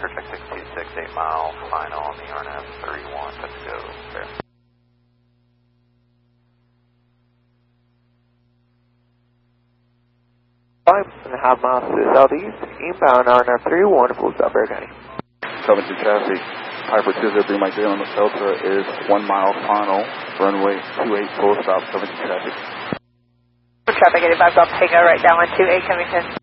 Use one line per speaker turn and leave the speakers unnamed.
Perfect 626, 8 mile, final on the RNAV 31, let's go. Fair.
5.5 miles to the southeast, inbound RNAV 31, full stop, Bear County.
72 traffic, Piper 203 Mike J on the Delta is 1 mile final, runway 28 full stop, 72 traffic.
Traffic 85 Golf Tango, right down 128 coming in.